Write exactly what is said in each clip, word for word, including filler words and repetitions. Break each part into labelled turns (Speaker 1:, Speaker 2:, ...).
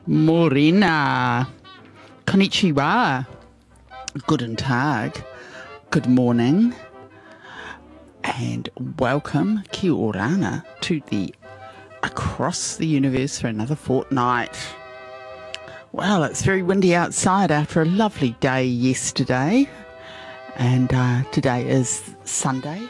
Speaker 1: Morena. Konnichiwa. Guten Tag. Good morning. And welcome, Kia orana, to the Across the Universe for another fortnight. Well, it's very windy outside after a lovely day yesterday. And uh, today is Sunday,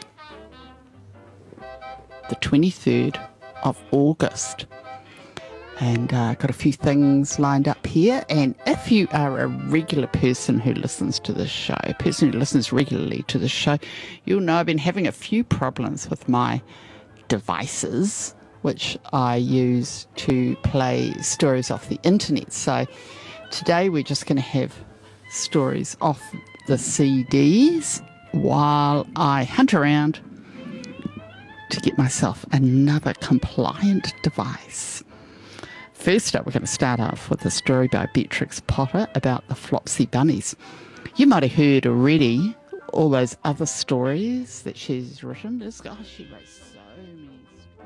Speaker 1: the twenty-third of August. And uh, got a few things lined up here. And if you are a regular person who listens to this show, a person who listens regularly to the show, you'll know I've been having a few problems with my devices, which I use to play stories off the internet. So today we're just going to have stories off the C Ds while I hunt around to get myself another compliant device. First up, we're going to start off with a story by Beatrix Potter about the Flopsy Bunnies. You might have heard already all those other stories that she's written. This guy, she wrote so many,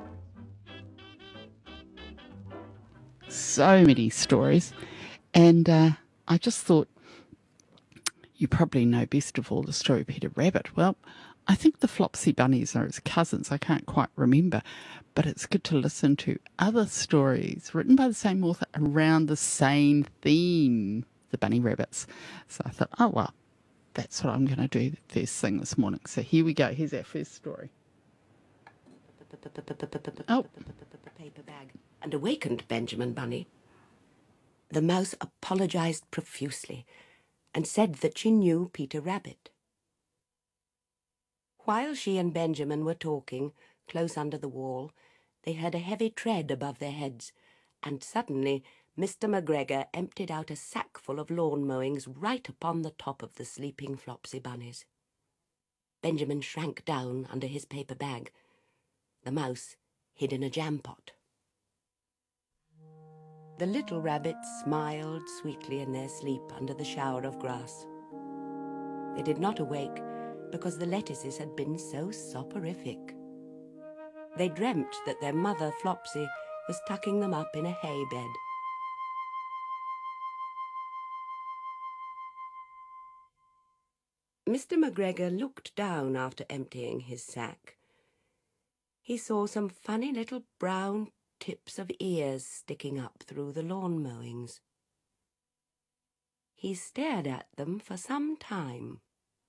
Speaker 1: so many stories. And uh, I just thought, you probably know best of all the story of Peter Rabbit. Well, I think the Flopsy Bunnies are his cousins. I can't quite remember. But it's good to listen to other stories written by the same author around the same theme, the bunny rabbits. So I thought, oh, well, that's what I'm going to do the first thing this morning. So here we go. Here's our first story. Oh.
Speaker 2: Paper bag and awakened Benjamin Bunny. The mouse apologized profusely and said that she knew Peter Rabbit. While she and Benjamin were talking, close under the wall, they heard a heavy tread above their heads, and suddenly Mister McGregor emptied out a sackful of lawn mowings right upon the top of the sleeping Flopsy Bunnies. Benjamin shrank down under his paper bag. The mouse hid in a jam pot. The little rabbits smiled sweetly in their sleep under the shower of grass. They did not awake because the lettuces had been so soporific. They dreamt that their mother, Flopsy, was tucking them up in a hay bed. Mister McGregor looked down after emptying his sack. He saw some funny little brown tips of ears sticking up through the lawn mowings. He stared at them for some time.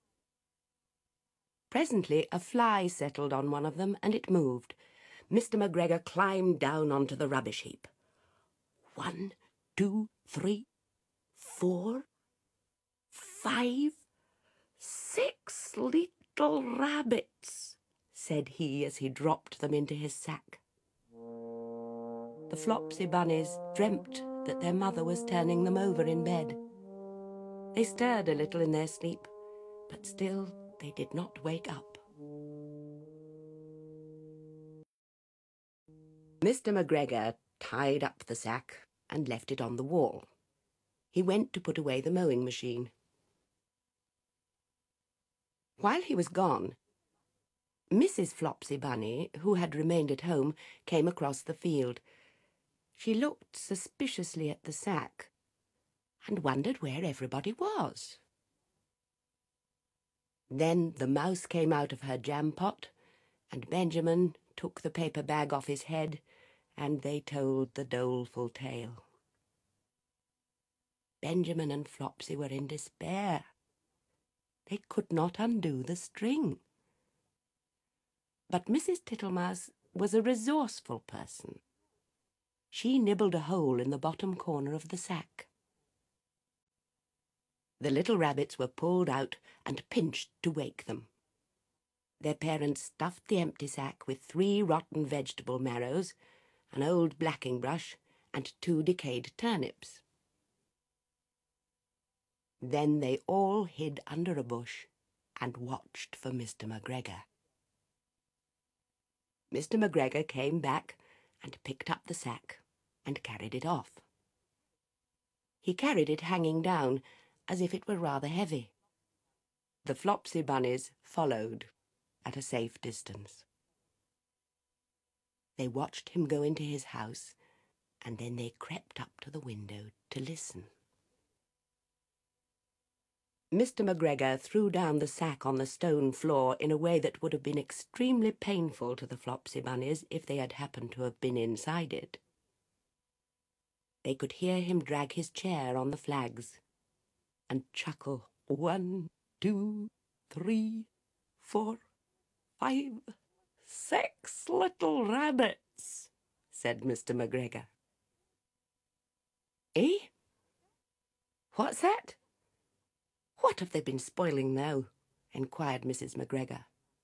Speaker 2: Presently a fly settled on one of them and it moved. Mister McGregor climbed down onto the rubbish heap. One, two, three, four, five, six little rabbits, said he as he dropped them into his sack. The Flopsy Bunnies dreamt that their mother was turning them over in bed. They stirred a little in their sleep, but still they did not wake up. Mister McGregor tied up the sack and left it on the wall. He went to put away the mowing machine. While he was gone, Missus Flopsy Bunny, who had remained at home, came across the field. She looked suspiciously at the sack and wondered where everybody was. Then the mouse came out of her jam pot, and Benjamin took the paper bag off his head, and they told the doleful tale. Benjamin and Flopsy were in despair. They could not undo the string. But Missus Tittlemouse was a resourceful person. She nibbled a hole in the bottom corner of the sack. The little rabbits were pulled out and pinched to wake them. Their parents stuffed the empty sack with three rotten vegetable marrows, an old blacking brush, and two decayed turnips. Then they all hid under a bush and watched for Mister McGregor. Mister McGregor came back and picked up the sack and carried it off. He carried it hanging down as if it were rather heavy. The Flopsy Bunnies followed at a safe distance. They watched him go into his house and then they crept up to the window to listen. Mister McGregor threw down the sack on the stone floor in a way that would have been extremely painful to the Flopsy Bunnies if they had happened to have been inside it. They could hear him drag his chair on the flags and chuckle. One, two, three, four, five, six little rabbits, said Mister McGregor. Eh? What's that? What have they been spoiling now? Enquired Missus McGregor.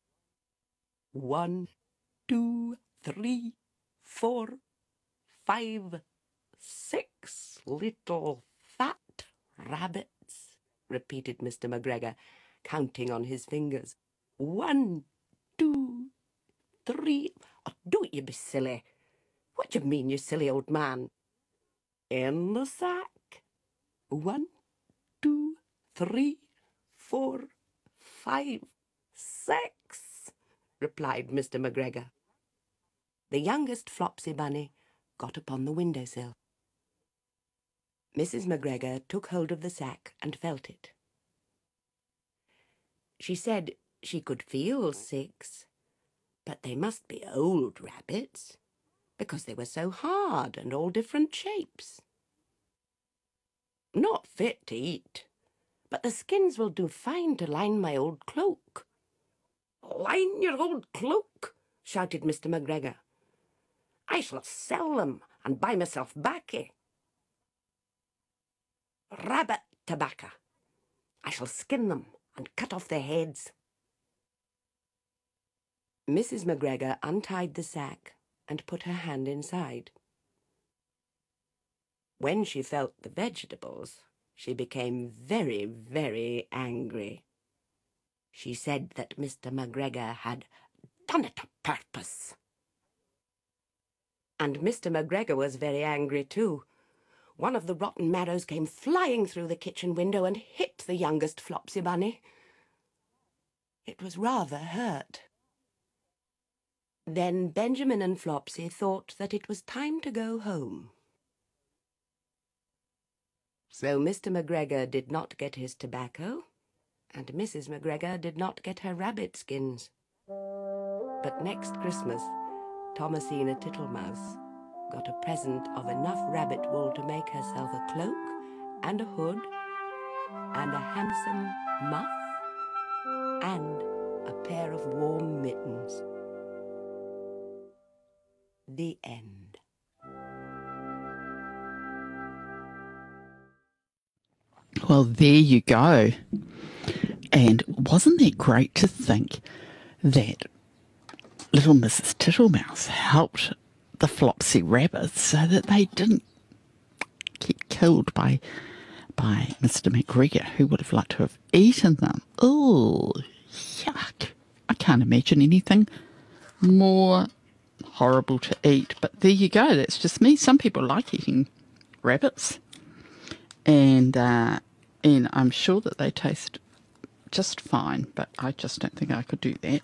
Speaker 2: One, two, three, four, five, six little fat rabbits, repeated Mister McGregor, counting on his fingers. One, two, three... Oh, don't you be silly. What do you mean, you silly old man? In the sack. One, two, three, four, five, six, replied Mister McGregor. The youngest Flopsy Bunny got upon the windowsill. Missus McGregor took hold of the sack and felt it. She said she could feel six, but they must be old rabbits, because they were so hard and all different shapes. Not fit to eat, but the skins will do fine to line my old cloak. Line your old cloak, shouted Mister McGregor. I shall sell them and buy myself baccy. Rabbit tobacco. I shall skin them and cut off their heads. Missus McGregor untied the sack and put her hand inside. When she felt the vegetables, she became very, very angry. She said that Mister McGregor had done it on purpose. And Mister McGregor was very angry too. One of the rotten marrows came flying through the kitchen window and hit the youngest Flopsy Bunny. It was rather hurt. Then Benjamin and Flopsy thought that it was time to go home. So Mister McGregor did not get his tobacco, and Missus McGregor did not get her rabbit skins. But next Christmas, Thomasina Tittlemouse got a present of enough rabbit wool to make herself a cloak and a hood and a handsome muff and a pair of warm mittens. The end.
Speaker 1: Well, there you go. And wasn't that great to think that little Missus Tittlemouse helped the Flopsy rabbits so that they didn't get killed by by Mister McGregor, who would have liked to have eaten them. Oh, yuck. I can't imagine anything more horrible to eat. But there you go. That's just me. Some people like eating rabbits. And, uh, and I'm sure that they taste just fine, but I just don't think I could do that.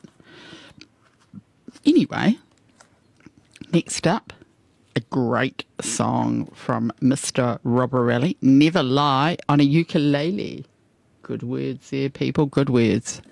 Speaker 1: Anyway, next up, a great song from Mister Robberelli, Never Lie on a Ukulele. Good words there, people, good words.